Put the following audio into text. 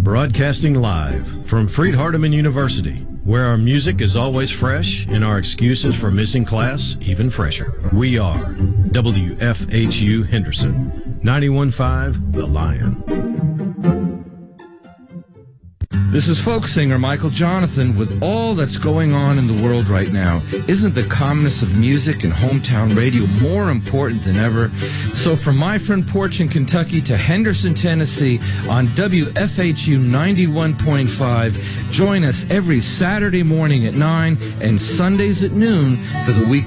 Broadcasting live from Freed-Hardeman University, where our music is always fresh and our excuses for missing class even fresher. We are WFHU Henderson, 91.5 The Lion. This is folk singer Michael Jonathan. With all that's going on in the world right now, isn't the calmness of music and hometown radio more important than ever? So from my front porch in Kentucky to Henderson, Tennessee on WFHU 91.5, join us every Saturday morning at 9 and Sundays at noon for the weekly